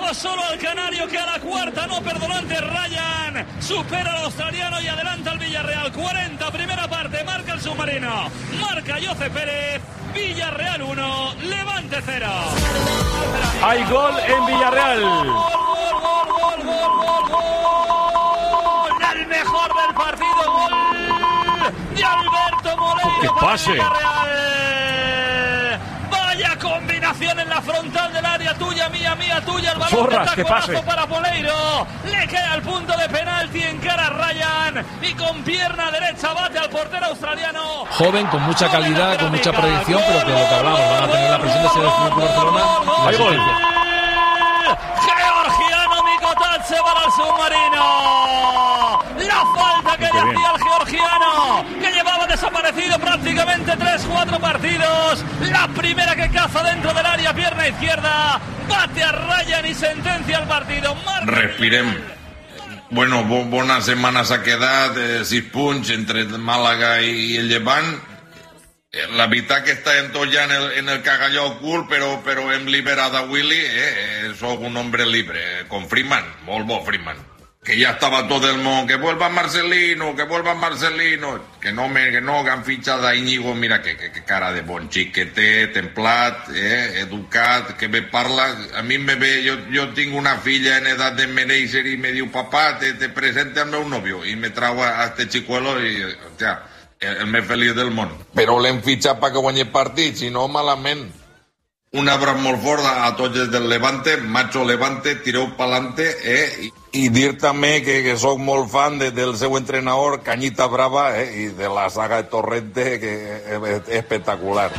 Más solo al canario que a la cuarta no perdonó ante Ryan. Supera al australiano y adelanta al Villarreal. 40, primera parte, marca el submarino. Marca Jose Pérez. Villarreal 1, Levante 0. Hay gol en Villarreal. Gol. El mejor del partido. Gol de Alberto Moleiro. ¡Qué pase! Vaya combinación en la frontal del área. Tuya, mía, tuya. El balón Porras, de taconazo qué pase para Moleiro. Le cae al punto de penalti, encara a Ryan y con pierna derecha bate al portero australiano. Joven, con mucha calidad, con mucha proyección, pero que lo que hablamos, van a tener la presión de ser el Fútbol Club Barcelona. Hay gol. Georgiano Mikotáč se va al submarino. La falta que le hacía al georgiano, que llevaba desaparecido prácticamente 3-4 partidos. La primera que caza dentro del área, pierna izquierda, bate a Ryan y sentencia el partido. Respirem. Bueno, bona setmana s'ha quedat, 6 punts entre Màlaga i el Llevant. La veritat que estem tots ja en el cagalló cul, però hem liberat a Willy, soc un hombre libre, con Freeman, molt bo Freeman. Que ya estaba todo el mundo, que vuelva Marcelino, que han fichado a Íñigo, mira que cara de bon xiquete, templat, educat, que me parla, a mí me ve, yo tengo una filla en edad de mereixer y me diu, papá, te presente al meu novio, y me trago a este chicuelo y, o sea, el més feliç del món. Però l'hem fitxat perquè guanyi el partit, si no, malament. Un abraç molt fort a tots els del Levante, macho Levante, tireu pa'lante, i dir també que soc molt fan del seu entrenador, Cañita Brava, i de la saga de Torrente, que és espectacular.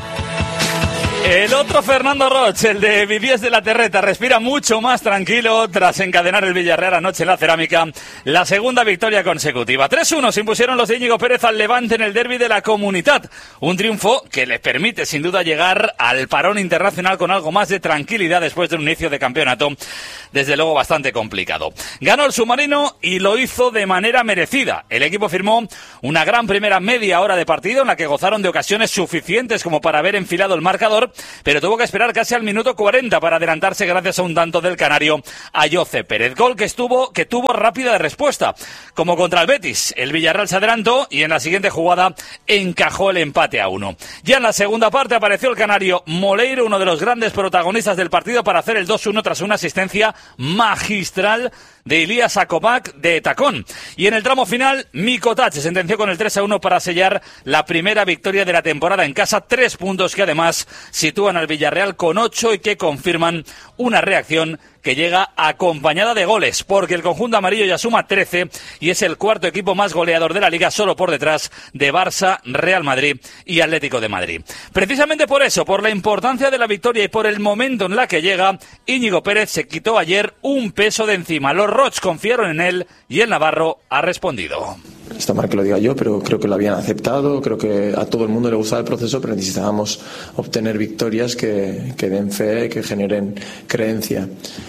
El otro Fernando Roch, el de Vivies de la Terreta, respira mucho más tranquilo tras encadenar el Villarreal anoche en la Cerámica la segunda victoria consecutiva. 3-1 se impusieron los de Íñigo Pérez al Levante en el derbi de la Comunitat. Un triunfo que les permite sin duda llegar al parón internacional con algo más de tranquilidad después de un inicio de campeonato desde luego bastante complicado. Ganó el submarino y lo hizo de manera merecida. El equipo firmó una gran primera media hora de partido en la que gozaron de ocasiones suficientes como para haber enfilado el marcador, pero tuvo que esperar casi al minuto 40 para adelantarse gracias a un tanto del canario a Jose Pérez. Gol que tuvo rápida de respuesta. Como contra el Betis, el Villarreal se adelantó y en la siguiente jugada encajó el empate a 1. Ya en la segunda parte apareció el canario Moleiro, uno de los grandes protagonistas del partido, para hacer el 2-1 tras una asistencia magistral de Ilías Acomac de tacón. Y en el tramo final, Mikotáč se sentenció con el 3-1 para sellar la primera victoria de la temporada en casa. 3 puntos que además sitúan al Villarreal con 8 y que confirman una reacción que llega acompañada de goles, porque el conjunto amarillo ya suma 13 y es el cuarto equipo más goleador de la Liga, solo por detrás de Barça, Real Madrid y Atlético de Madrid. Precisamente por eso, por la importancia de la victoria y por el momento en la que llega, Íñigo Pérez se quitó ayer un peso de encima. Los Roch confiaron en él y el navarro ha respondido. Está mal que lo diga yo, pero creo que lo habían aceptado, creo que a todo el mundo le gustaba el proceso, pero necesitábamos obtener victorias que den fe, que generen creencia.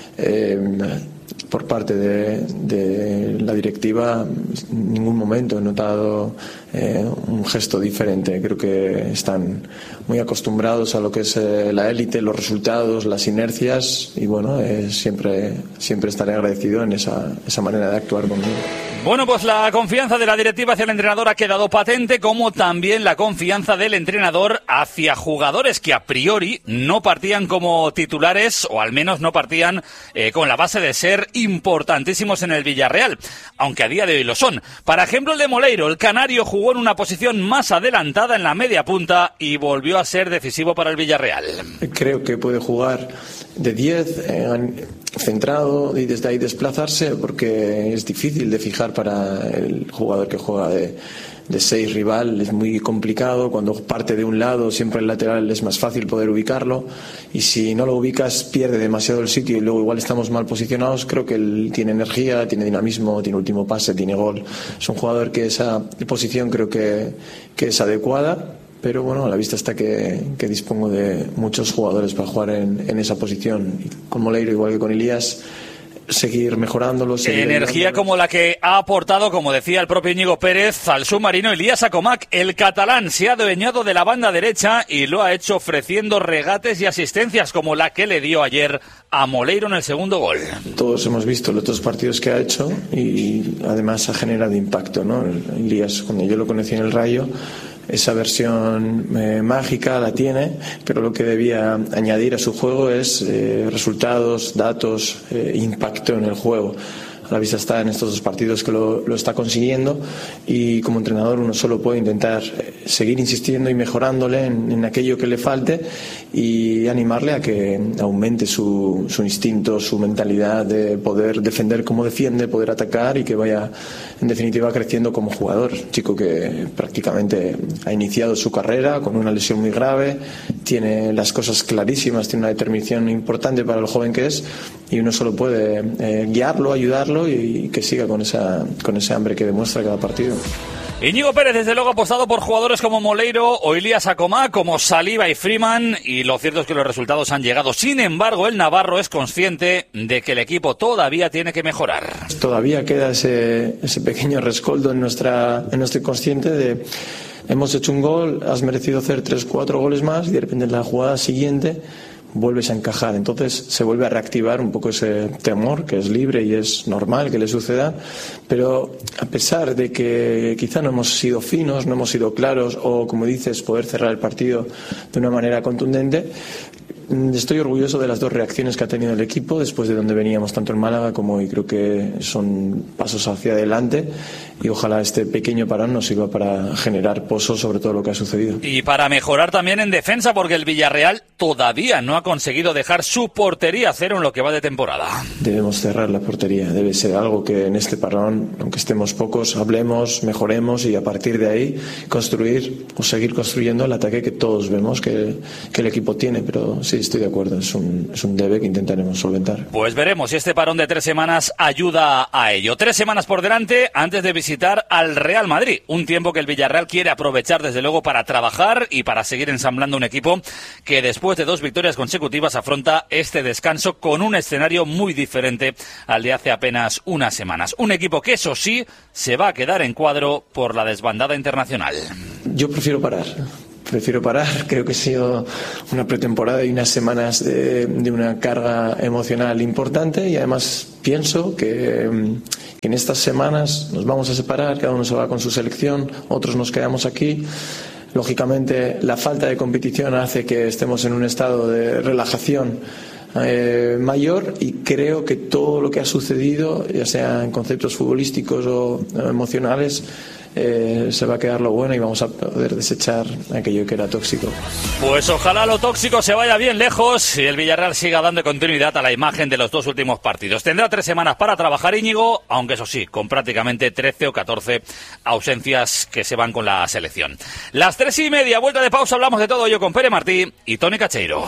Por parte de la directiva, en ningún momento he notado un gesto diferente. Creo que están muy acostumbrados a lo que es la élite, los resultados, las inercias, y bueno, siempre estaré agradecido en esa manera de actuar conmigo. Bueno, pues la confianza de la directiva hacia el entrenador ha quedado patente, como también la confianza del entrenador hacia jugadores que a priori no partían como titulares, o al menos no partían con la base de ser importantísimos en el Villarreal, aunque a día de hoy lo son. Por ejemplo, el de Moleiro, el canario, jugó en una posición más adelantada en la media punta y volvió a ser decisivo para el Villarreal. Creo que puede jugar de 10, centrado, y desde ahí desplazarse, porque es difícil de fijar para el jugador que juega de 6 rival, es muy complicado. Cuando parte de un lado, siempre el lateral es más fácil poder ubicarlo, y si no lo ubicas pierde demasiado el sitio y luego igual estamos mal posicionados. Creo que él tiene energía, tiene dinamismo, tiene último pase, tiene gol. Es un jugador que esa posición creo que es adecuada, pero bueno, a la vista está que dispongo de muchos jugadores para jugar en esa posición. Y con Moleiro, igual que con Ilías, seguir mejorándolo. Energía como la que ha aportado, como decía el propio Íñigo Pérez, al submarino Elías Acomac. El catalán se ha adueñado de la banda derecha y lo ha hecho ofreciendo regates y asistencias como la que le dio ayer a Moleiro en el segundo gol. Todos hemos visto los otros partidos que ha hecho y además ha generado impacto, ¿no? Elías, cuando yo lo conocí en el Rayo, esa versión mágica la tiene, pero lo que debía añadir a su juego es resultados, datos, impacto en el juego. A la vista está en estos dos partidos que lo está consiguiendo, y como entrenador uno solo puede intentar seguir insistiendo y mejorándole en aquello que le falte y animarle a que aumente su instinto, su mentalidad de poder defender como defiende, poder atacar, y que vaya en definitiva creciendo como jugador. Chico que prácticamente ha iniciado su carrera con una lesión muy grave, tiene las cosas clarísimas, tiene una determinación importante para lo joven que es, y uno solo puede guiarlo, ayudarlo y que siga con ese hambre que demuestra cada partido. Íñigo Pérez, desde luego, ha apostado por jugadores como Moleiro o Elías Acomac, como Saliba y Freeman, y lo cierto es que los resultados han llegado. Sin embargo, el navarro es consciente de que el equipo todavía tiene que mejorar. Todavía queda ese pequeño rescoldo en nuestro inconsciente de: hemos hecho un gol, has merecido hacer 3-4 goles más, y de repente en la jugada siguiente vuelves a encajar. Entonces se vuelve a reactivar un poco ese temor, que es libre y es normal que le suceda, pero a pesar de que quizá no hemos sido finos, no hemos sido claros, o como dices, poder cerrar el partido de una manera contundente, estoy orgulloso de las dos reacciones que ha tenido el equipo después de donde veníamos tanto en Málaga como hoy. Creo que son pasos hacia adelante y ojalá este pequeño parón nos sirva para generar pozos sobre todo lo que ha sucedido. Y para mejorar también en defensa, porque el Villarreal todavía no ha conseguido dejar su portería a cero en lo que va de temporada. Debemos cerrar la portería, debe ser algo que en este parón, aunque estemos pocos, hablemos, mejoremos, y a partir de ahí construir o seguir construyendo el ataque que todos vemos que el equipo tiene. Pero sí, estoy de acuerdo, es un debe que intentaremos solventar. Pues veremos si este parón de 3 semanas ayuda a ello. 3 semanas por delante antes de visitar al Real Madrid, un tiempo que el Villarreal quiere aprovechar desde luego para trabajar y para seguir ensamblando un equipo que después de 2 victorias consecutivas afronta este descanso con un escenario muy diferente al de hace apenas unas semanas. Un equipo que, eso sí, se va a quedar en cuadro por la desbandada internacional. Yo prefiero parar, creo que ha sido una pretemporada y unas semanas de una carga emocional importante, y además pienso que en estas semanas nos vamos a separar, cada uno se va con su selección, otros nos quedamos aquí. Lógicamente la falta de competición hace que estemos en un estado de relajación mayor, y creo que todo lo que ha sucedido, ya sea en conceptos futbolísticos o emocionales, se va a quedar lo bueno y vamos a poder desechar aquello que era tóxico. Pues ojalá lo tóxico se vaya bien lejos y el Villarreal siga dando continuidad a la imagen de los 2 últimos partidos. Tendrá 3 semanas para trabajar Íñigo, aunque eso sí, con prácticamente 13 o 14 ausencias que se van con la selección. Las 3:30, vuelta de pausa, hablamos de todo ello con Pere Martí y Toni Cacheiro.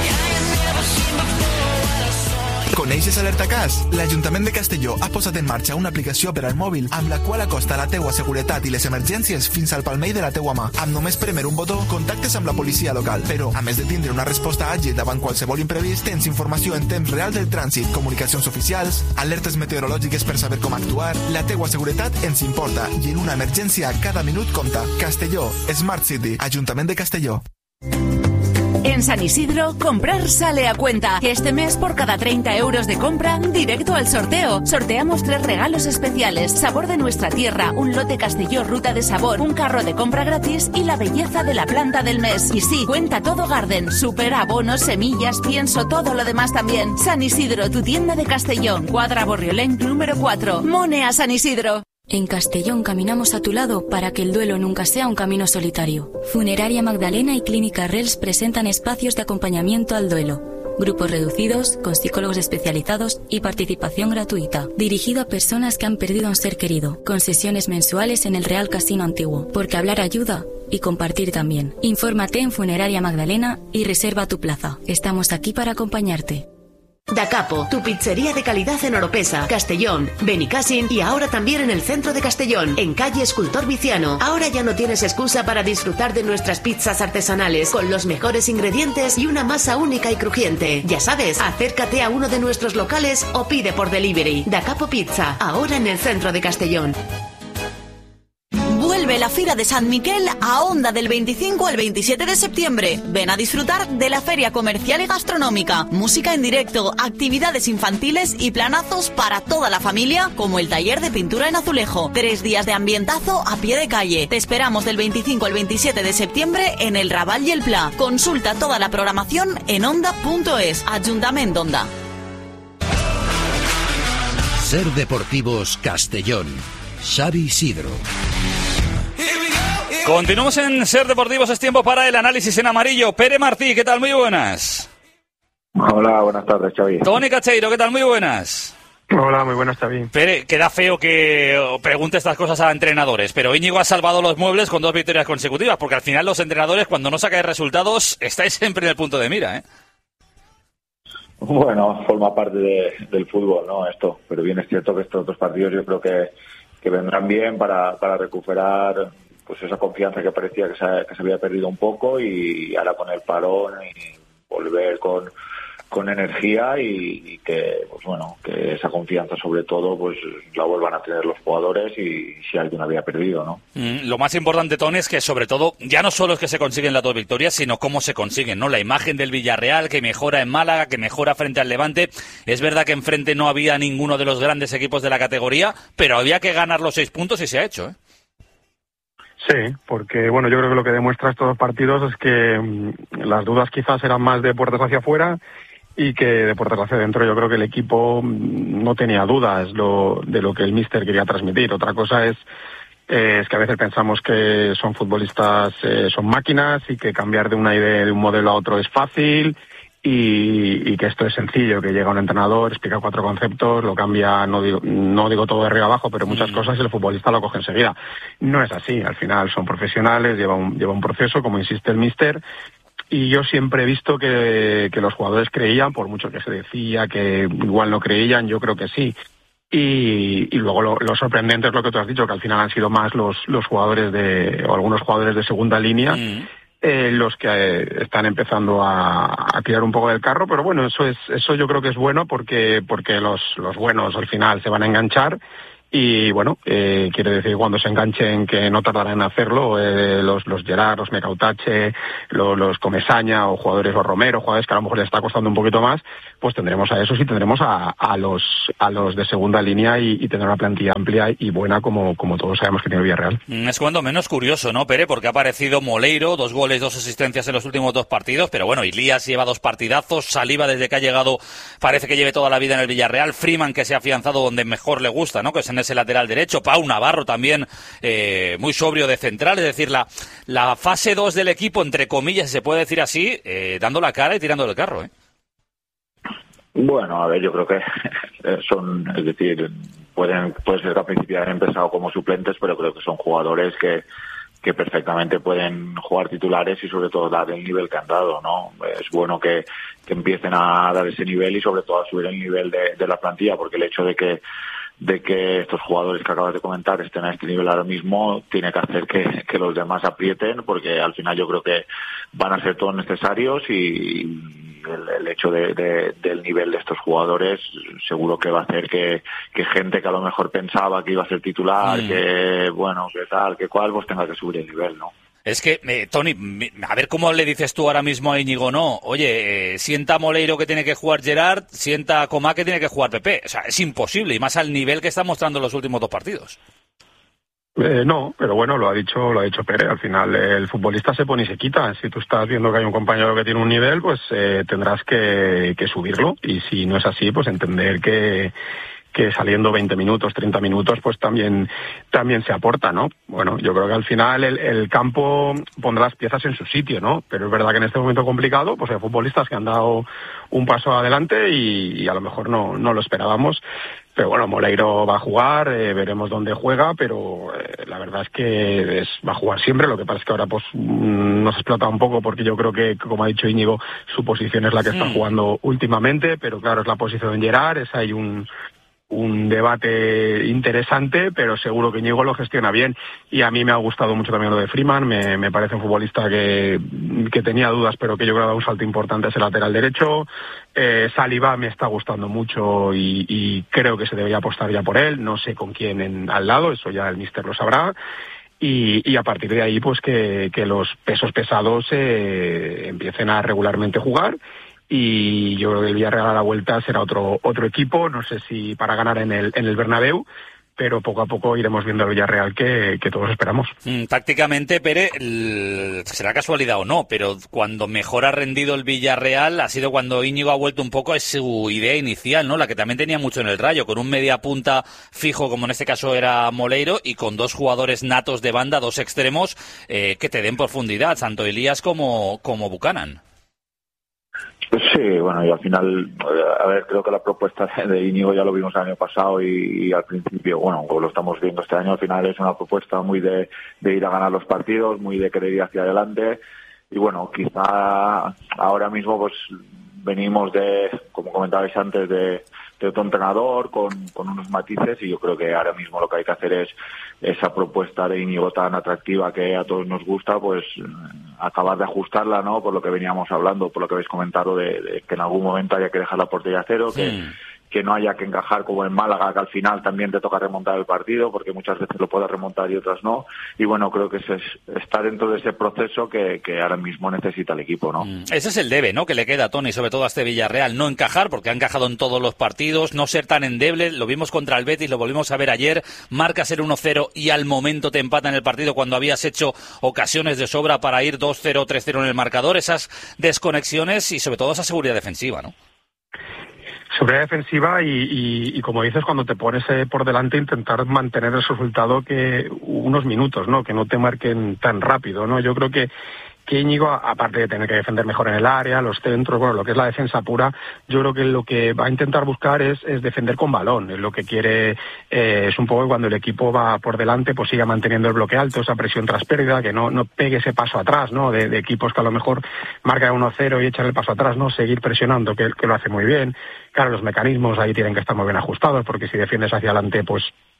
Coneixes Alerta Cas? L'Ajuntament de Castelló ha posat en marxa una aplicació per al mòbil amb la qual acosta la teua seguretat i les emergències fins al palmell de la teua mà. Amb només premer un botó, contactes amb la policia local. Però, a més de tindre una resposta àgil davant qualsevol imprevist, tens informació en temps real del trànsit, comunicacions oficials, alertes meteorològiques per saber com actuar. La teua seguretat ens importa i en una emergència cada minut compta. Castelló, Smart City, Ajuntament de Castelló. En San Isidro, comprar sale a cuenta. Este mes, por cada 30 euros de compra, directo al sorteo. Sorteamos 3 regalos especiales: sabor de nuestra tierra, un lote Castelló Ruta de Sabor, un carro de compra gratis y la belleza de la planta del mes. Y sí, cuenta todo Garden, super, abonos, semillas, pienso, todo lo demás también. San Isidro, tu tienda de Castellón, Cuadra Borriolén número 4. Mone a San Isidro. En Castellón caminamos a tu lado para que el duelo nunca sea un camino solitario. Funeraria Magdalena y Clínica Rels presentan espacios de acompañamiento al duelo. Grupos reducidos, con psicólogos especializados y participación gratuita. Dirigido a personas que han perdido a un ser querido, con sesiones mensuales en el Real Casino Antiguo. Porque hablar ayuda y compartir también. Infórmate en Funeraria Magdalena y reserva tu plaza. Estamos aquí para acompañarte. Da Capo, tu pizzería de calidad en Oropesa, Castellón, Benicàssim y ahora también en el centro de Castellón, en calle Escultor Viciano. Ahora ya no tienes excusa para disfrutar de nuestras pizzas artesanales con los mejores ingredientes y una masa única y crujiente. Ya sabes, acércate a uno de nuestros locales o pide por delivery. Da Capo Pizza, ahora en el centro de Castellón. Vuelve la Fira de Sant Miquel a Onda del 25 al 27 de septiembre. Ven a disfrutar de la feria comercial y gastronómica, música en directo, actividades infantiles y planazos para toda la familia, como el taller de pintura en azulejo. 3 días de ambientazo a pie de calle. Te esperamos del 25 al 27 de septiembre en el Raval y el Pla. Consulta toda la programación en onda.es. Ayuntamiento Onda. Ser Deportivos Castellón. Xavi Isidro. Continuamos en Ser Deportivos, es tiempo para el análisis en amarillo. Pere Martí, ¿qué tal? Muy buenas. Hola, buenas tardes, Xavi. Toni Cacheiro, ¿qué tal? Muy buenas. Hola, muy buenas, Xavi. Pere, queda feo que pregunte estas cosas a entrenadores, pero Íñigo ha salvado los muebles con 2 victorias consecutivas, porque al final los entrenadores, cuando no sacáis resultados, estáis siempre en el punto de mira, ¿eh? Bueno, forma parte del fútbol, ¿no? Esto, pero bien es cierto que estos 2 partidos yo creo que vendrán bien para recuperar pues esa confianza que parecía que se había perdido un poco, y ahora con el parón y volver con energía y que pues bueno, que esa confianza sobre todo pues la vuelvan a tener los jugadores, y si alguien había perdido, ¿no? Lo más importante, Toni, es que sobre todo ya no solo es que se consiguen las 2 victorias, sino cómo se consiguen, ¿no? La imagen del Villarreal, que mejora en Málaga, que mejora frente al Levante. Es verdad que enfrente no había ninguno de los grandes equipos de la categoría, pero había que ganar los 6 puntos y se ha hecho, ¿eh? Sí, porque bueno, yo creo que lo que demuestra estos 2 partidos es que las dudas quizás eran más de puertas hacia afuera y que de puertas hacia adentro. Yo creo que el equipo no tenía dudas de lo que el míster quería transmitir. Otra cosa es que a veces pensamos que son futbolistas, son máquinas, y que cambiar de una idea, de un modelo a otro es fácil, y que esto es sencillo, que llega un entrenador, explica 4 conceptos, lo cambia, no digo todo de arriba abajo, pero muchas cosas, y el futbolista lo coge enseguida. No es así, al final son profesionales, lleva un proceso, como insiste el míster, y yo siempre he visto que los jugadores creían, por mucho que se decía que igual no creían, yo creo que sí. Y luego lo sorprendente es lo que tú has dicho, que al final han sido más los jugadores o algunos jugadores de segunda línea, los que están empezando a tirar un poco del carro, pero bueno, eso yo creo que es bueno, porque los buenos al final se van a enganchar, y bueno, quiere decir cuando se enganchen que no tardarán en hacerlo, los Gerard, los Mecautache, los Comesaña, o jugadores, los Romero, jugadores que a lo mejor les está costando un poquito más, pues tendremos a esos, y tendremos a los de segunda línea, y tener una plantilla amplia y buena como todos sabemos que tiene el Villarreal. Es cuando menos curioso, ¿no, Pere? Porque ha aparecido Moleiro, 2 goles, 2 asistencias en los últimos 2 partidos, pero bueno, Ilías lleva 2 partidazos, Saliba desde que ha llegado parece que lleve toda la vida en el Villarreal, Freeman que se ha afianzado donde mejor le gusta, ¿no? Que es en ese lateral derecho, Pau Navarro también muy sobrio de central, es decir, la fase 2 del equipo, entre comillas, si se puede decir así, dando la cara y tirando del carro, ¿eh? Bueno, a ver, yo creo que es decir, puede ser que al principio hayan empezado como suplentes, pero creo que son jugadores que perfectamente pueden jugar titulares, y sobre todo dar el nivel que han dado, ¿no? Es bueno que empiecen a dar ese nivel, y sobre todo a subir el nivel de la plantilla, porque el hecho de que estos jugadores que acabas de comentar estén a este nivel ahora mismo tiene que hacer que los demás aprieten, porque al final yo creo que van a ser todos necesarios, y el hecho del nivel de estos jugadores seguro que va a hacer que gente que a lo mejor pensaba que iba a ser titular, que bueno, que tal, que cual, pues tenga que subir el nivel, ¿no? Es que, Toni, a ver cómo le dices tú ahora mismo a Íñigo, no, oye, sienta Moleiro que tiene que jugar Gerard, sienta Comá que tiene que jugar Pepe. O sea, es imposible, y más al nivel que está mostrando los últimos 2 partidos. No, pero bueno, lo ha dicho Pere. Al final el futbolista se pone y se quita. Si tú estás viendo que hay un compañero que tiene un nivel, pues tendrás que subirlo, y si no es así, pues entender que saliendo 20 minutos, 30 minutos, pues también se aporta, ¿no? Bueno, yo creo que al final el campo pondrá las piezas en su sitio, ¿no? Pero es verdad que en este momento complicado, pues hay futbolistas que han dado un paso adelante, y a lo mejor no lo esperábamos. Pero bueno, Moleiro va a jugar, veremos dónde juega, pero la verdad es que va a jugar siempre. Lo que pasa es que ahora pues nos explota un poco, porque yo creo que, como ha dicho Íñigo, su posición es la que está jugando últimamente, pero claro, es la posición de Gerard, es ahí un debate interesante, pero seguro que Íñigo lo gestiona bien. Y a mí me ha gustado mucho también lo de Freeman, me parece un futbolista que tenía dudas, pero que yo creo que ha dado un salto importante ese lateral derecho. Saliba me está gustando mucho y creo que se debería apostar ya por él, no sé con quién al lado, eso ya el míster lo sabrá. Y a partir de ahí pues que los pesos pesados empiecen a regularmente jugar. Y yo creo que el Villarreal a la vuelta será otro equipo, no sé si para ganar en el Bernabéu, pero poco a poco iremos viendo el Villarreal que todos esperamos. Tácticamente, Pere, será casualidad o no, pero cuando mejor ha rendido el Villarreal ha sido cuando Íñigo ha vuelto un poco a su idea inicial, ¿no? La que también tenía mucho en el Rayo, con un media punta fijo, como en este caso era Moleiro, y con dos jugadores natos de banda, dos extremos, que te den profundidad, tanto Elías como Buchanan. Sí, bueno, y al final, a ver, creo que la propuesta de Íñigo ya lo vimos el año pasado y al principio, bueno, como lo estamos viendo este año, al final es una propuesta muy de ir a ganar los partidos, muy de querer ir hacia adelante, y bueno, quizá ahora mismo pues venimos como comentabais antes, de otro entrenador con unos matices, y yo creo que ahora mismo lo que hay que hacer es esa propuesta de Íñigo tan atractiva que a todos nos gusta, pues acabar de ajustarla, ¿no? Por lo que veníamos hablando, por lo que habéis comentado de que en algún momento haya que dejar la portería a cero, que no haya que encajar como en Málaga, que al final también te toca remontar el partido, porque muchas veces lo puedes remontar y otras no. Y bueno, creo que está dentro de ese proceso que ahora mismo necesita el equipo, ¿no? Ese es el debe, ¿no?, que le queda a Toni, sobre todo a este Villarreal, no encajar, porque ha encajado en todos los partidos, no ser tan endeble. Lo vimos contra el Betis, lo volvimos a ver ayer, marcas el 1-0 y al momento te empatan el partido cuando habías hecho ocasiones de sobra para ir 2-0, 3-0 en el marcador. Esas desconexiones y sobre todo esa seguridad defensiva, ¿no? Seguridad defensiva y como dices, cuando te pones por delante, intentar mantener el resultado que unos minutos, ¿no? Que no te marquen tan rápido, ¿no? Yo creo que Íñigo, aparte de tener que defender mejor en el área, los centros, bueno, lo que es la defensa pura, yo creo que lo que va a intentar buscar es defender con balón. Lo que quiere es un poco cuando el equipo va por delante, pues siga manteniendo el bloque alto, esa presión tras pérdida, que no pegue ese paso atrás, ¿no? De equipos que a lo mejor marcan 1-0 y echan el paso atrás, ¿no? Seguir presionando, que lo hace muy bien. Claro, los mecanismos ahí tienen que estar muy bien ajustados, porque si defiendes hacia adelante, pues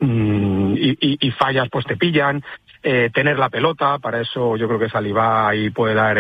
y fallas, pues te pillan. Tener la pelota, para eso yo creo que Saliba ahí puede dar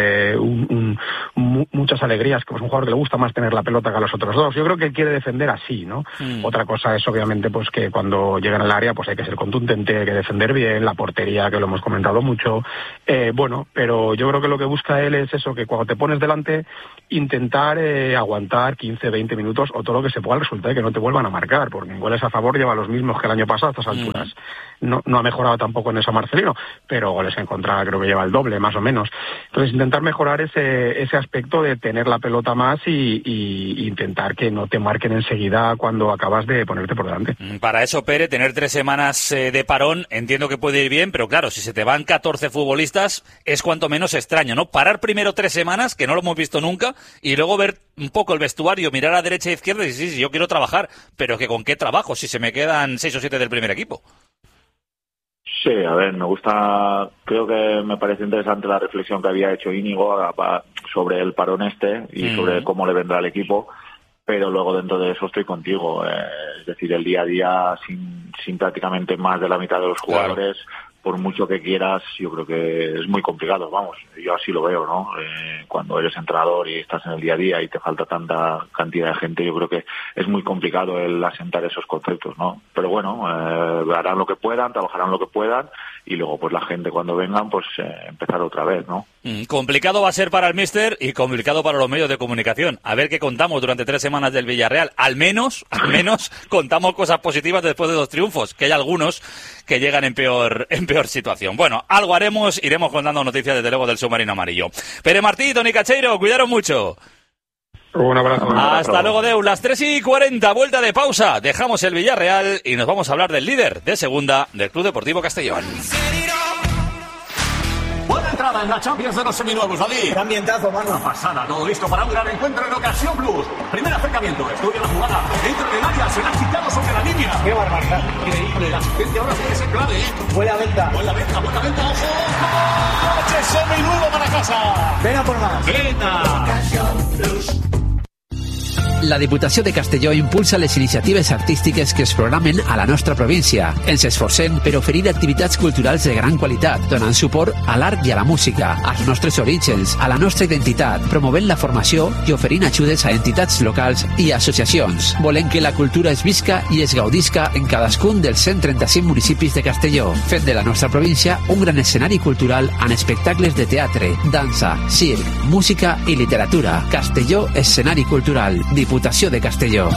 muchas alegrías, que es un jugador que le gusta más tener la pelota que a los otros dos. Yo creo que él quiere defender así, ¿no? Otra cosa es obviamente pues que cuando llegan al área pues hay que ser contundente, hay que defender bien, la portería, que lo hemos comentado mucho, bueno, pero yo creo que lo que busca él es eso, que cuando te pones delante intentar aguantar 15, 20 minutos o todo lo que se pueda resultar y que no te vuelvan a marcar, porque en goles a favor lleva los mismos que el año pasado a estas alturas. No ha mejorado tampoco en eso Marcelino, pero goles en contra creo que lleva el doble, más o menos. Entonces intentar mejorar ese aspecto de tener la pelota más y intentar que no te marquen enseguida cuando acabas de ponerte por delante. Para eso, Pere, tener 3 semanas de parón, entiendo que puede ir bien, pero claro, si se te van 14 futbolistas, es cuanto menos extraño, ¿no? Parar primero 3 semanas, que no lo hemos visto nunca, y luego ver un poco el vestuario, mirar a derecha e izquierda y decir, sí, yo quiero trabajar, pero que ¿con qué trabajo si se me quedan 6 o 7 del primer equipo? Sí, a ver, me gusta, creo que me parece interesante la reflexión que había hecho Íñigo sobre el parón y sobre cómo le vendrá al equipo, pero luego dentro de eso estoy contigo, es decir, el día a día sin prácticamente más de la mitad de los jugadores, por mucho que quieras, yo creo que es muy complicado, vamos, yo así lo veo, ¿no? Cuando eres entrenador y estás en el día a día y te falta tanta cantidad de gente, yo creo que es muy complicado el asentar esos conceptos, ¿no? Pero bueno, harán lo que puedan, trabajarán lo que puedan y luego pues la gente cuando vengan pues empezar otra vez, ¿no? Complicado va a ser para el míster y complicado para los medios de comunicación. A ver qué contamos durante 3 semanas del Villarreal. Al menos contamos cosas positivas después de 2 triunfos, que hay algunos que llegan en peor situación. Bueno, algo haremos, iremos contando noticias desde luego del submarino amarillo. Pere Martí, Toni Cacheiro, cuidaros mucho. Un abrazo. Hasta luego, Deu. Las 3:40, vuelta de pausa. Dejamos el Villarreal y nos vamos a hablar del líder de segunda del Club Deportivo Castellón. entrada en la Champions de los seminuevos, Adí. Qué ambientazo, mano. Una pasada, todo listo para un gran encuentro en Ocasión Plus. Primer acercamiento, estudia la jugada. Dentro del área, se la ha quitado sobre la línea. Qué barbaridad. Increíble, la asistencia ahora tiene que ser clave, Buena venta. Buena venta, ojo. ¡Coche seminuevo para casa! Ven a por más. La Diputació de Castelló impulsa les iniciatives artístiques que es programen a la nostra província. Ens esforcem per oferir activitats culturals de gran qualitat, donant suport a l'art i a la música, als nostres orígens, a la nostra identitat, promovent la formació i oferint ajudes a entitats locals i associacions. Volem que la cultura es visca i es gaudisca en cadascun dels 135 municipis de Castelló, fent de la nostra província un gran escenari cultural amb espectacles de teatre, dansa, circ, música i literatura. Castelló, escenari cultural. Diputació de Castelló.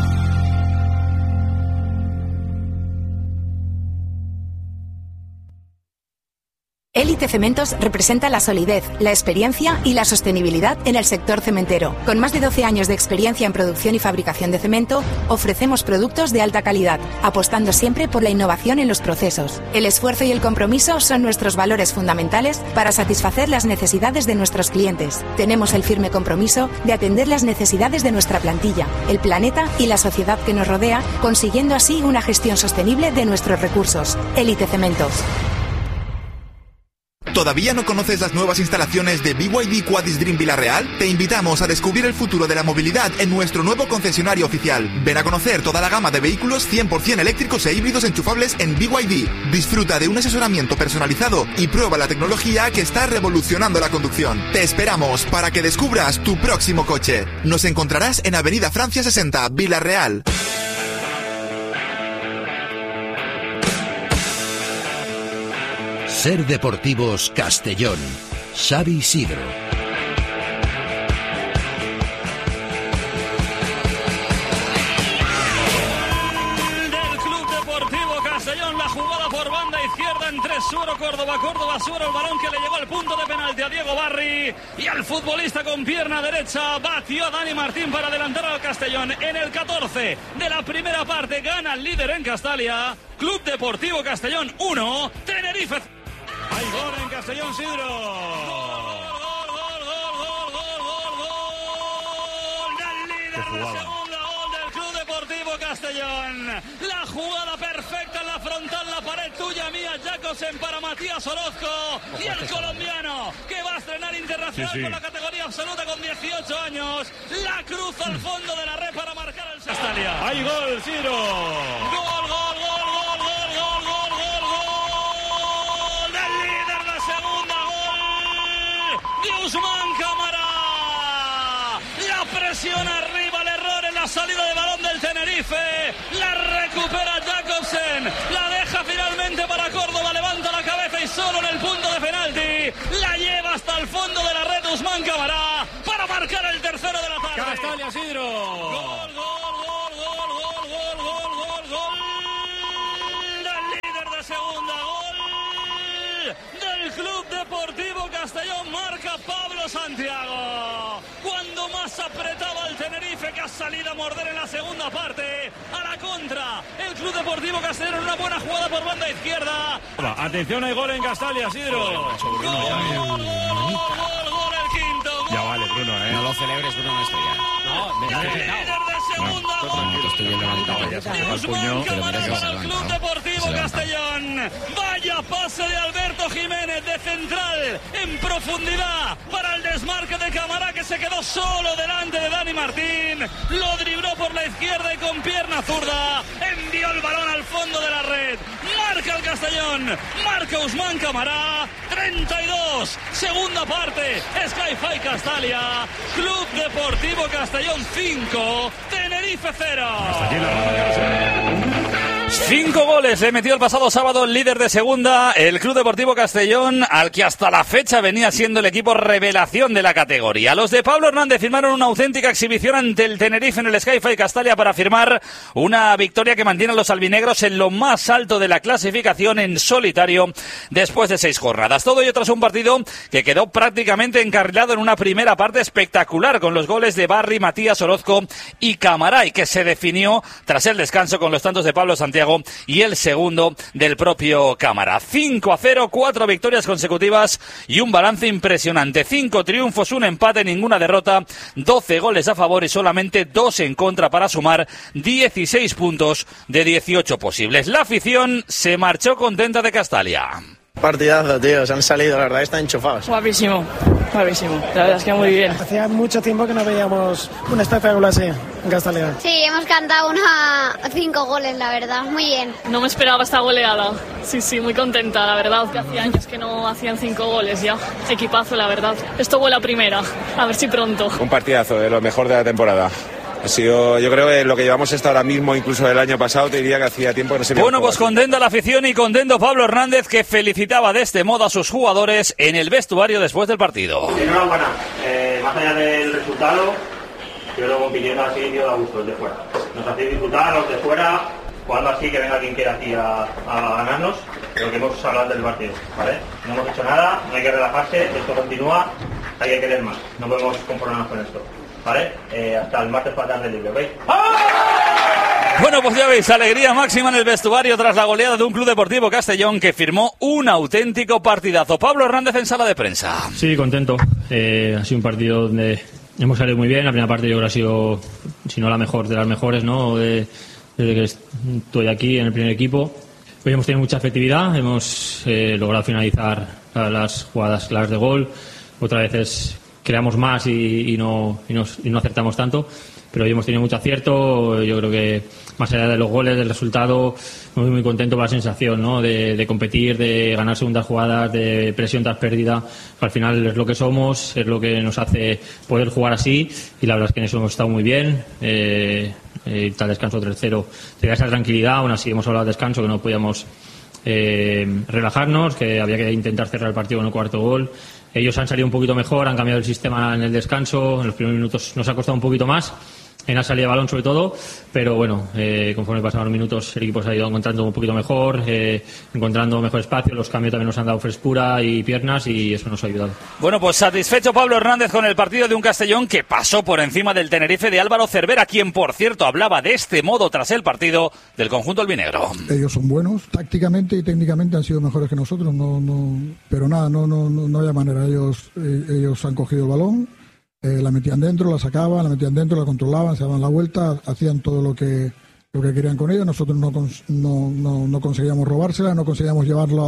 Élite Cementos representa la solidez, la experiencia y la sostenibilidad en el sector cementero. Con más de 12 años de experiencia en producción y fabricación de cemento, ofrecemos productos de alta calidad, apostando siempre por la innovación en los procesos. El esfuerzo y el compromiso son nuestros valores fundamentales para satisfacer las necesidades de nuestros clientes. Tenemos el firme compromiso de atender las necesidades de nuestra plantilla, el planeta y la sociedad que nos rodea, consiguiendo así una gestión sostenible de nuestros recursos. Élite Cementos. ¿Todavía no conoces las nuevas instalaciones de BYD Quadis Dream Villarreal? Te invitamos a descubrir el futuro de la movilidad en nuestro nuevo concesionario oficial. Ven a conocer toda la gama de vehículos 100% eléctricos e híbridos enchufables en BYD. Disfruta de un asesoramiento personalizado y prueba la tecnología que está revolucionando la conducción. Te esperamos para que descubras tu próximo coche. Nos encontrarás en Avenida Francia 60, Villarreal. Ser Deportivos Castellón. Xavi Isidro. Del Club Deportivo Castellón, la jugada por banda izquierda entre Suero, Córdoba, Suero, el balón que le llegó al punto de penalti a Diego Barri y al futbolista con pierna derecha batió a Dani Martín para adelantar al Castellón. En el 14 de la primera parte gana el líder en Castalia. Club Deportivo Castellón 1, Tenerife. Hay gol en Castellón, Sidro. Gol del líder de segunda, gol del Club Deportivo Castellón. La jugada perfecta en la frontal, la pared tuya, mía, Jacobsen para Matías Orozco. Y el colombiano que va a estrenar internacional con la categoría absoluta con 18 años. La cruz al fondo de la red para marcar el Castalia. Hay gol, Sidro. Gol. Usman Camará, la presión arriba, el error en la salida de balón del Tenerife, la recupera Jacobsen, la deja finalmente para Córdoba, levanta la cabeza y solo en el punto de penalti, la lleva hasta el fondo de la red Usman Camará para marcar el tercero de la tarde. Castalia, Sidro. Gol del líder de segunda, gol del Club Deportivo Castellón, marca Pablo Santiago. Cuando más apretaba el Tenerife, que ha salido a morder en la segunda parte, a la contra, el Club Deportivo Castellón en una buena jugada por banda izquierda. Atención, hay gol en Castalia, Sidro. Gol, el quinto. Ya vale, Bruno, No lo celebres, Bruno, no estoy ya. El líder de segunda, gol. Estoy viendo la Usman Camará para el Club Deportivo Castellón. Vaya pase de Alberto Jiménez de central en profundidad para el desmarque de Camará, que se quedó solo delante de Dani Martín. Lo dribló por la izquierda y con pierna zurda envió el balón al fondo de la red. Marca el Castellón, marca Usman Camará. 32, segunda parte, Sky-Fi Castalia. Club Deportivo Castellón 5, Tenerife 0. 5 goles le metió el pasado sábado el líder de segunda, el Club Deportivo Castellón, al que hasta la fecha venía siendo el equipo revelación de la categoría. Los de Pablo Hernández firmaron una auténtica exhibición ante el Tenerife en el Sky-Fi Castalia para firmar una victoria que mantiene a los albinegros en lo más alto de la clasificación en solitario después de 6 jornadas. Todo ello tras un partido que quedó prácticamente encarrilado en una primera parte espectacular con los goles de Barri, Matías Orozco y Camará, y que se definió tras el descanso con los tantos de Pablo Santiago Santiago y el segundo del propio Cámara. 5-0, 4 victorias consecutivas y un balance impresionante. 5 triunfos, un empate, ninguna derrota, 12 goles a favor y solamente 2 en contra para sumar 16 puntos de 18 posibles. La afición se marchó contenta de Castalia. Partidazo, tío, se han salido, la verdad, están enchufados. Guapísimo, guapísimo, la verdad es que muy bien. Hacía mucho tiempo que no veíamos un espectáculo así en Castalia. Sí, hemos cantado 5 goles, la verdad, muy bien. No me esperaba esta goleada, sí, muy contenta, la verdad, que hacía años que no hacían 5 goles ya. Equipazo, la verdad. Esto fue la primera, a ver si pronto. Un partidazo, de lo mejor de la temporada. Ha sido, yo creo que lo que llevamos hasta ahora mismo, incluso el año pasado, te diría que hacía tiempo que no se veía. Bueno, pues contenta la afición y contento Pablo Hernández, que felicitaba de este modo a sus jugadores en el vestuario después del partido. Enhorabuena, más allá del resultado, yo creo que compitiendo así dio da gusto, los de fuera. Nos hacéis disfrutar los de fuera, jugando así, que venga quien quiera aquí a ganarnos, lo que hemos hablado del partido, ¿vale? No hemos hecho nada, no hay que relajarse, esto continúa, hay que querer más, no podemos conformarnos con esto. ¿Vale? Hasta el martes para tarde libre, ¿veis? Bueno, pues ya veis, alegría máxima en el vestuario tras la goleada de un Club Deportivo Castellón que firmó un auténtico partidazo. Pablo Hernández en sala de prensa. Sí, contento. Ha sido un partido donde hemos salido muy bien. La primera parte yo creo que ha sido, si no la mejor, de las mejores, ¿no? Desde que estoy aquí en el primer equipo. Hoy hemos tenido mucha efectividad, hemos logrado finalizar las jugadas claras de gol. Otras veces creamos más y no acertamos tanto, pero hoy hemos tenido mucho acierto. Yo creo que más allá de los goles, del resultado, muy contento por la sensación, ¿no? de competir, de ganar segundas jugadas, de presión tras pérdida. Al final es lo que somos, es lo que nos hace poder jugar así, y la verdad es que en eso hemos estado muy bien. Tal descanso 3-0 te da esa tranquilidad. Aún así hemos hablado de descanso, que no podíamos relajarnos, que había que intentar cerrar el partido con el cuarto gol. Ellos han salido un poquito mejor, han cambiado el sistema en el descanso. En los primeros minutos nos ha costado un poquito más, en la salida de balón sobre todo, pero bueno, conforme pasaban los minutos el equipo se ha ido encontrando un poquito mejor, encontrando mejor espacio. Los cambios también nos han dado frescura y piernas, y eso nos ha ayudado. Bueno, pues satisfecho Pablo Hernández con el partido de un Castellón que pasó por encima del Tenerife de Álvaro Cervera, quien por cierto hablaba de este modo tras el partido del conjunto albinegro. Ellos son buenos, tácticamente y técnicamente han sido mejores que nosotros, pero nada, no había manera. Ellos han cogido el balón, la metían dentro, la sacaban, la metían dentro, la controlaban, se daban la vuelta, hacían todo lo que querían con ella. Nosotros no conseguíamos robársela, no conseguíamos llevarlo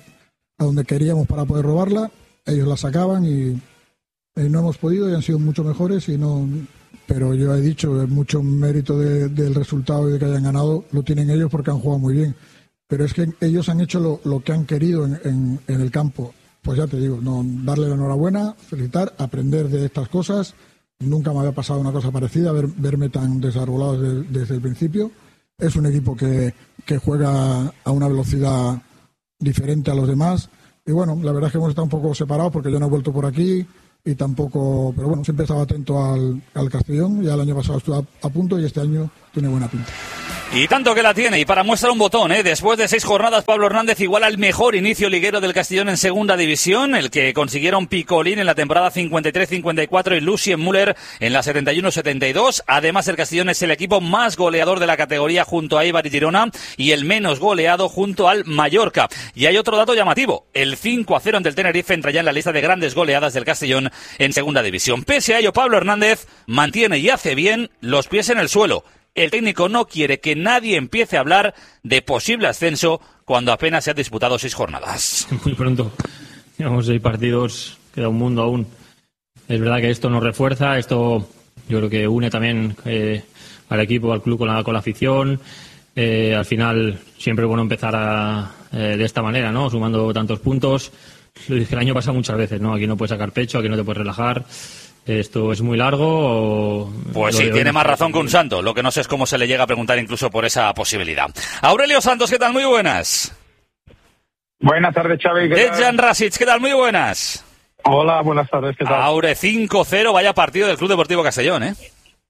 a donde queríamos para poder robarla. Ellos la sacaban y no hemos podido, y han sido mucho mejores, pero yo he dicho, mucho mérito del resultado y de que hayan ganado lo tienen ellos, porque han jugado muy bien. Pero es que ellos han hecho lo que han querido en el campo. Pues ya te digo, darle la enhorabuena, felicitar, aprender de estas cosas. Nunca me había pasado una cosa parecida, verme tan desarbolado desde el principio. Es un equipo que juega a una velocidad diferente a los demás. Y bueno, la verdad es que hemos estado un poco separados, porque yo no he vuelto por aquí y tampoco, pero bueno, siempre estaba atento al Castellón. Ya el año pasado estuve a punto y este año tiene buena pinta. Y tanto que la tiene, y para muestra un botón, después de 6 jornadas Pablo Hernández iguala el mejor inicio liguero del Castellón en segunda división, el que consiguieron Picolín en la temporada 53-54 y Lucien Müller en la 71-72. Además, el Castellón es el equipo más goleador de la categoría junto a Eibar y Girona, y el menos goleado junto al Mallorca. Y hay otro dato llamativo, el 5-0 ante el Tenerife entra ya en la lista de grandes goleadas del Castellón en segunda división. Pese a ello, Pablo Hernández mantiene y hace bien los pies en el suelo. El técnico no quiere que nadie empiece a hablar de posible ascenso cuando apenas se han disputado 6 jornadas. Muy pronto. Llevamos 6 partidos, queda un mundo aún. Es verdad que esto nos refuerza, esto yo creo que une también al equipo, al club con la afición. Al final siempre es bueno empezar de esta manera, ¿no? Sumando tantos puntos. Lo dije el año pasado muchas veces, ¿no? Aquí no puedes sacar pecho, aquí no te puedes relajar. ¿Esto es muy largo? Pues sí, tiene más razón que un santo. Lo que no sé es cómo se le llega a preguntar incluso por esa posibilidad. Aurelio Santos, ¿qué tal? Muy buenas. Buenas tardes, Xavi. Dejan Rasic, ¿qué tal? Muy buenas. Hola, buenas tardes, ¿qué tal? Aure, 5-0, vaya partido del Club Deportivo Castellón, ¿eh?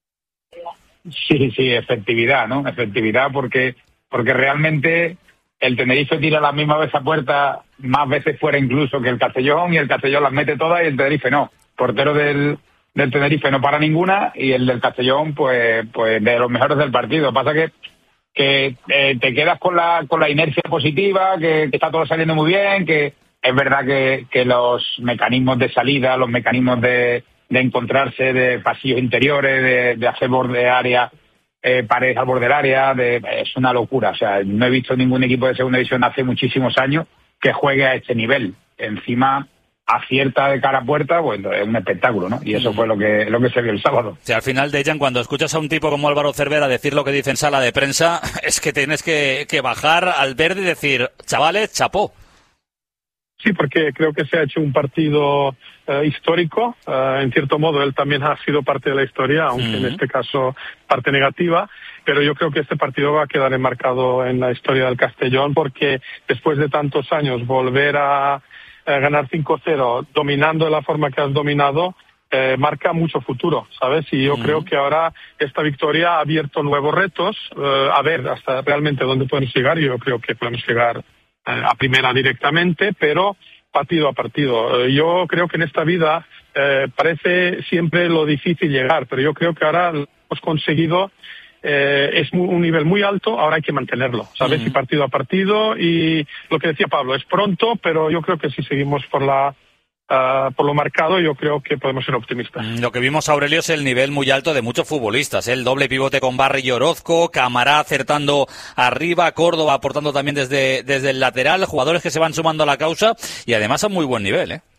Sí, efectividad, ¿no? Efectividad porque realmente el Tenerife tira la misma vez a puerta, más veces fuera incluso que el Castellón, y el Castellón las mete todas y el Tenerife no. Portero del Tenerife no para ninguna, y el del Castellón pues de los mejores del partido. Pasa que te quedas con la inercia positiva, que está todo saliendo muy bien, que es verdad que los mecanismos de salida, los mecanismos de encontrarse, de pasillos interiores, de hacer borde de área, paredes al borde del área, es una locura. O sea, no he visto ningún equipo de segunda división hace muchísimos años que juegue a este nivel. Encima, acierta de cara a puerta, pues es un espectáculo, ¿no? Y eso fue lo que se vio el sábado. Si al final, Dejan, cuando escuchas a un tipo como Álvaro Cervera decir lo que dice en sala de prensa, es que tienes que bajar al verde y decir, chavales, chapó. Sí, porque creo que se ha hecho un partido histórico. En cierto modo, él también ha sido parte de la historia, aunque en este caso parte negativa. Pero yo creo que este partido va a quedar enmarcado en la historia del Castellón, porque después de tantos años volver a ganar 5-0 dominando de la forma que has dominado, marca mucho futuro, ¿sabes? Y yo creo que ahora esta victoria ha abierto nuevos retos, a ver hasta realmente dónde podemos llegar. Yo creo que podemos llegar a primera directamente, pero partido a partido. Yo creo que en esta vida parece siempre lo difícil llegar, pero yo creo que ahora lo hemos conseguido. Es un nivel muy alto, ahora hay que mantenerlo, ¿sabes? Y partido a partido, y lo que decía Pablo, es pronto, pero yo creo que si seguimos por lo marcado, yo creo que podemos ser optimistas. Lo que vimos, Aurelio, es el nivel muy alto de muchos futbolistas, el doble pivote con Barry y Orozco, Camará acertando arriba, Córdoba aportando también desde el lateral, jugadores que se van sumando a la causa y además a muy buen nivel, ¿eh?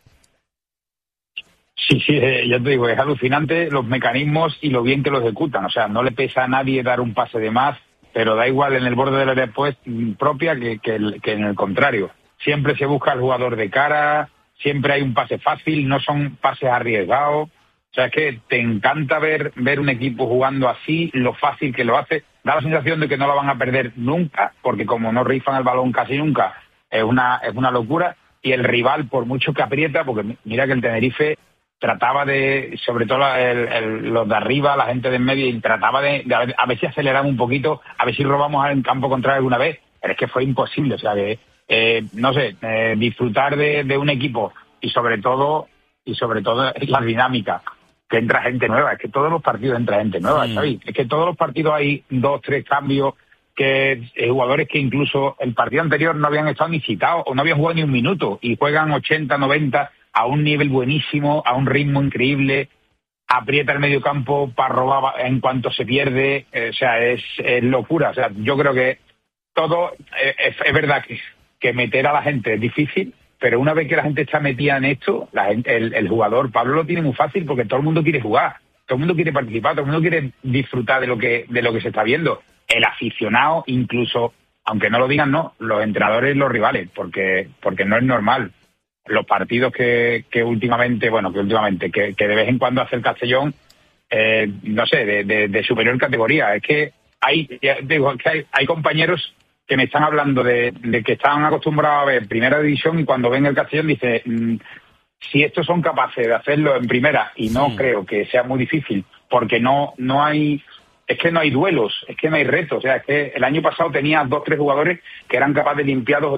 Sí, ya te digo, es alucinante los mecanismos y lo bien que lo ejecutan. O sea, no le pesa a nadie dar un pase de más, pero da igual en el borde del área propia que en el contrario. Siempre se busca el jugador de cara, siempre hay un pase fácil, no son pases arriesgados. O sea, es que te encanta ver un equipo jugando así, lo fácil que lo hace. Da la sensación de que no lo van a perder nunca, porque como no rifan el balón casi nunca, es una locura. Y el rival, por mucho que aprieta, porque mira que el Tenerife trataba de, sobre todo los de arriba, la gente de en medio, y trataba de a ver si aceleramos un poquito, a ver si robamos al campo contrario alguna vez, pero es que fue imposible. O sea que, no sé, disfrutar de un equipo y sobre todo la dinámica, que entra gente nueva. Es que todos los partidos entra gente nueva, ¿sabes? Es que todos los partidos hay 2, 3 cambios, que jugadores que incluso el partido anterior no habían estado ni citados o no habían jugado ni un minuto y juegan 80, 90 a un nivel buenísimo, a un ritmo increíble, aprieta el medio campo para robar en cuanto se pierde. O sea, es locura. O sea, yo creo que todo, es verdad que meter a la gente es difícil, pero una vez que la gente está metida en esto, el jugador, Pablo, lo tiene muy fácil, porque todo el mundo quiere jugar, todo el mundo quiere participar, todo el mundo quiere disfrutar de lo que se está viendo. El aficionado, incluso, aunque no lo digan, no, los entrenadores y los rivales, porque no es normal. Los partidos que últimamente, que de vez en cuando hace el Castellón, no sé, de superior categoría. Es que hay compañeros que me están hablando de que están acostumbrados a ver primera división, y cuando ven el Castellón dice, si estos son capaces de hacerlo en primera, y no creo que sea muy difícil, porque no hay, es que no hay duelos, es que no hay retos. O sea, es que el año pasado tenía 2, 3 jugadores que eran capaces de limpiar 2